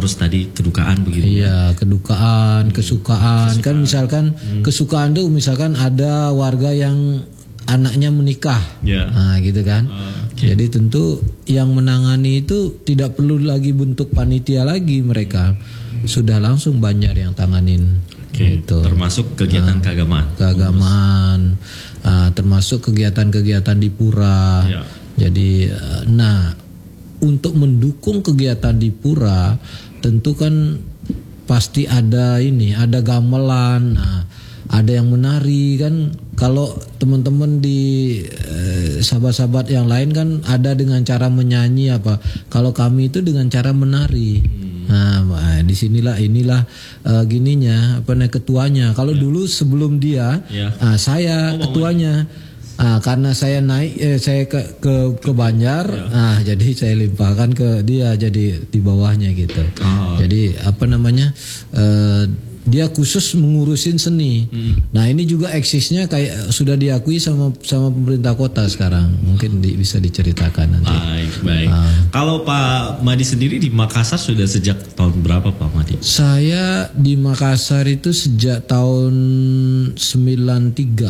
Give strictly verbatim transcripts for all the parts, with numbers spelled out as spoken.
mengurus tadi kedukaan begitu. Iya, kedukaan, hmm. kesukaan. kesukaan. Kan misalkan hmm. kesukaan tuh misalkan ada warga yang anaknya menikah, yeah. nah gitu kan. Uh, okay. Jadi tentu yang menangani itu tidak perlu lagi bentuk panitia lagi, mereka sudah langsung Banjar yang tanganin. Okay. Gitu. Termasuk kegiatan nah, keagamaan. Keagamaan, uh, termasuk kegiatan-kegiatan di pura. Yeah. Jadi, uh, nah untuk mendukung kegiatan di pura, tentu kan pasti ada ini, ada gamelan. Nah, ada yang menari kan. Kalau teman-teman di eh, sahabat-sahabat yang lain kan ada dengan cara menyanyi apa. Kalau kami itu dengan cara menari. Hmm. Nah, disinilah inilah uh, gininya apa namanya ketuanya. Kalau yeah. dulu sebelum dia, yeah. uh, saya oh, ketuanya. Ah, karena saya naik, eh, saya ke ke, ke Banjar, ya. ah, jadi saya limpahkan ke dia jadi di bawahnya gitu. Oh. Jadi apa namanya, eh, dia khusus mengurusin seni. Hmm. Nah ini juga eksisnya kayak sudah diakui sama sama pemerintah kota sekarang. Mungkin di, bisa diceritakan nanti. Baik, baik. Ah. Kalau Pak Madi sendiri di Makassar sudah sejak tahun berapa Pak Madi? Saya di Makassar itu sejak tahun sembilan tiga.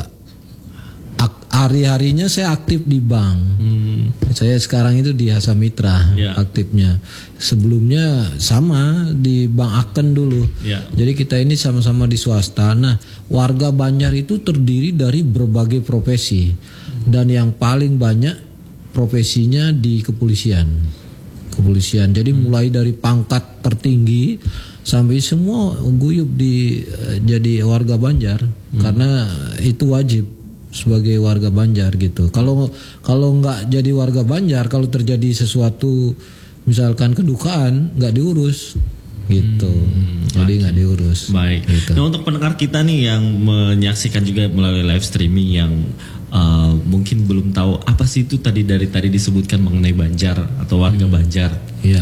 Hari-harinya saya aktif di bank. Hmm. Saya sekarang itu di Hasa Mitra yeah. aktifnya. Sebelumnya sama di Bank Aken dulu. Yeah. Jadi kita ini sama-sama di swasta. Nah, warga Banjar itu terdiri dari berbagai profesi. Dan yang paling banyak profesinya di kepolisian. Kepolisian. Jadi hmm. mulai dari pangkat tertinggi sampai semua guyup di jadi warga Banjar. Hmm. Karena itu wajib sebagai warga Banjar gitu. Kalau kalau nggak jadi warga Banjar, kalau terjadi sesuatu misalkan kedukaan nggak diurus gitu. Hmm, jadi nggak diurus. Baik. Gitu. Nah untuk pendengar kita nih yang menyaksikan juga melalui live streaming yang uh, mungkin belum tahu apa sih itu tadi dari tadi disebutkan mengenai Banjar atau warga hmm. Banjar. Iya.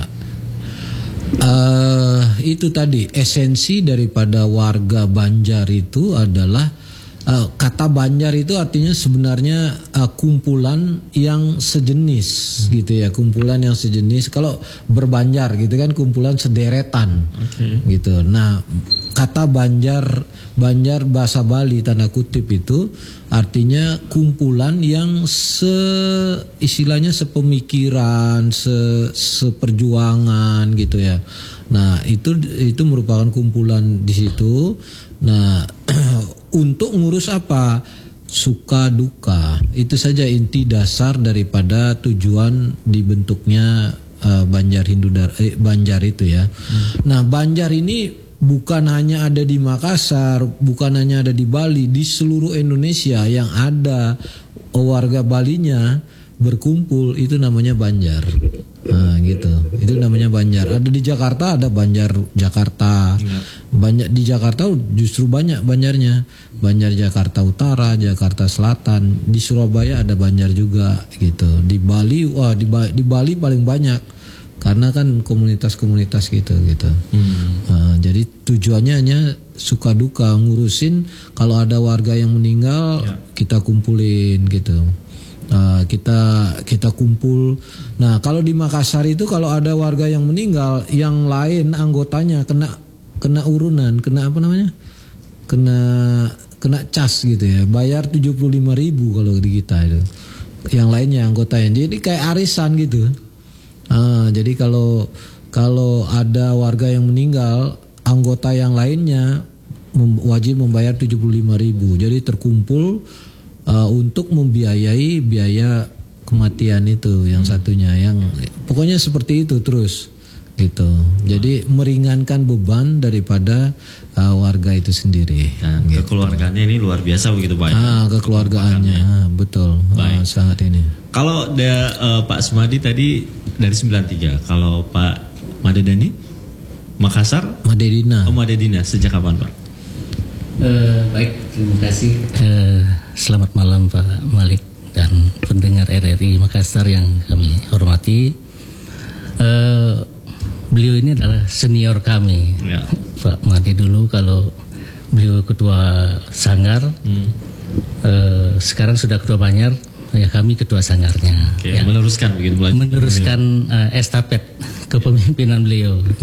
Uh, itu tadi esensi daripada warga Banjar itu adalah Uh, kata Banjar itu artinya sebenarnya uh, kumpulan yang sejenis hmm. gitu ya, kumpulan yang sejenis. Kalau berbanjar gitu kan kumpulan sederetan okay. gitu. Nah kata Banjar, Banjar bahasa Bali tanda kutip itu artinya kumpulan yang se istilahnya sepemikiran, se seperjuangan gitu ya. Nah itu itu merupakan kumpulan di situ. Nah untuk ngurus apa? Suka duka. Itu saja inti dasar daripada tujuan dibentuknya uh, Banjar Hindu Dar eh, Banjar itu ya. Hmm. Nah, Banjar ini bukan hanya ada di Makassar, bukan hanya ada di Bali, di seluruh Indonesia yang ada warga Balinya berkumpul itu namanya Banjar. Nah, gitu. Itu namanya Banjar. Ada di Jakarta ada Banjar Jakarta. Ya. Banyak di Jakarta justru banyak Banjarnya. Banjar Jakarta Utara, Jakarta Selatan. Di Surabaya ada Banjar juga gitu. Di Bali wah di, ba di Bali paling banyak. Karena kan komunitas-komunitas gitu gitu. Hmm. Nah, jadi tujuannya hanya suka duka ngurusin kalau ada warga yang meninggal ya. Kita kumpulin gitu. Nah, kita kita kumpul. Nah, kalau di Makassar itu kalau ada warga yang meninggal, yang lain anggotanya kena kena urunan, kena apa namanya? Kena kena cas gitu ya. Bayar tujuh puluh lima ribu kalau di kita itu. Yang lainnya anggotanya. Jadi kayak arisan gitu. Nah, jadi kalau kalau ada warga yang meninggal, anggota yang lainnya wajib membayar tujuh puluh lima ribu. Jadi terkumpul Uh, untuk membiayai biaya kematian itu yang satunya, yang pokoknya seperti itu terus gitu. Jadi meringankan beban daripada uh, warga itu sendiri. Nah, gitu. Kekeluargaannya ini luar biasa begitu Pak. Ah, kekeluargaannya ah, betul. Ah, sangat ini. Kalau ada uh, Pak Sumadi tadi dari sembilan tiga, kalau Pak Madedani Makassar? Madedina. Oh Madedina, sejak kapan Pak? Uh, baik, terima kasih. Uh, selamat malam Pak Malik dan pendengar R R I Makassar yang kami hormati. Uh, beliau ini adalah senior kami, ya. Pak Madi dulu kalau beliau ketua sanggar, hmm. uh, sekarang sudah ketua Banjar, ya kami ketua sanggarnya. Oke, ya. Meneruskan begitu, meneruskan uh, estafet kepemimpinan beliau.